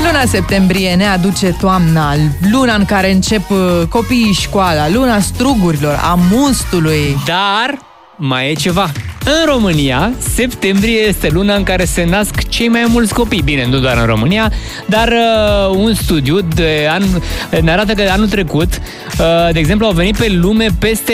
Luna septembrie ne aduce toamna, luna în care încep copiii școala, luna strugurilor, a mustului. Dar mai e ceva. În România, septembrie este luna în care se nasc cei mai mulți copii. Bine, nu doar în România, dar un studiu ne arată că anul trecut, de exemplu, au venit pe lume peste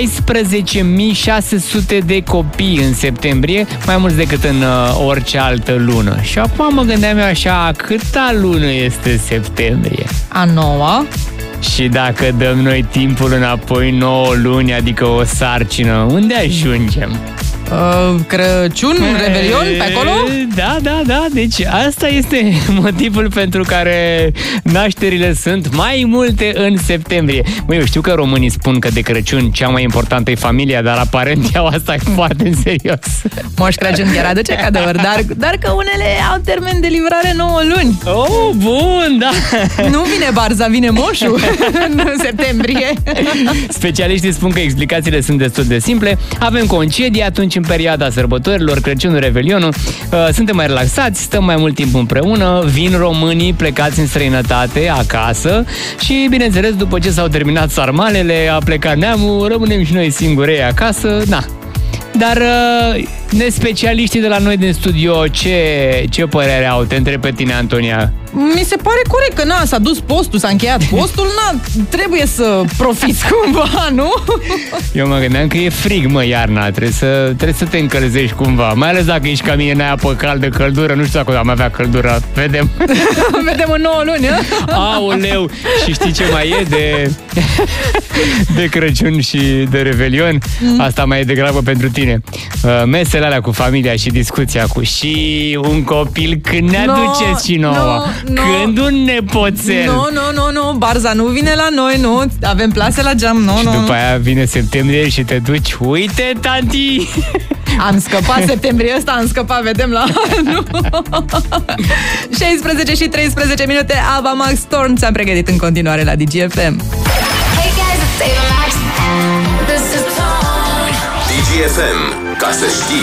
14.600 de copii în septembrie, mai mulți decât în orice altă lună. Și acum mă gândeam eu așa, câta lună este septembrie? A noua. Și dacă dăm noi timpul înapoi 9 luni, adică o sarcină, unde ajungem? Crăciun, Revelion, pe acolo? Da, deci asta este motivul pentru care nașterile sunt mai multe în septembrie. Băi, eu știu că românii spun că de Crăciun cea mai importantă e familia, dar aparent iau asta foarte în serios. Moș Crăciun chiar aduce cadouri, dar că unele au termen de livrare 9 luni. Oh, bun, da. Nu vine Barza, vine moșul în septembrie. Specialiștii spun că explicațiile sunt destul de simple. Avem concedii atunci în perioada sărbătorilor, Crăciunul, Revelionul, suntem mai relaxați, stăm mai mult timp împreună, vin românii plecați în străinătate, acasă și, bineînțeles, după ce s-au terminat sarmalele, a plecat neamul, rămânem și noi singurei acasă, na. Dar specialiștii de la noi din studio, ce părere au? Te întreb pe tine, Antonia. Mi se pare corect că s-a dus postul, s-a încheiat postul, trebuie să profiți cumva, nu? Eu mă gândeam că e frig, iarna, trebuie să te încălzești cumva, mai ales dacă ești ca mine, n-ai apă caldă, căldură, nu știu dacă am avea căldură, vedem. Vedem în 9 luni, Aoleu, și știi ce mai e de Crăciun și de Revelion? Asta mai e degrabă pentru tine. Mesele alea cu familia și discuția cu și un copil, când ne aduceți și nouă. Când un nepoțel. Nu, Barza nu vine la noi, nu. Avem plase la geam, Și după aia vine septembrie și te duci. Uite, tanti! Am scăpat septembrie ăsta, am scăpat, vedem la anul. 16 și 13 minute, Ava Max Storm ți-am pregătit în continuare la DGFM. Hey guys, it's Ava Max. This is Dawn. DGFM, ca să știi.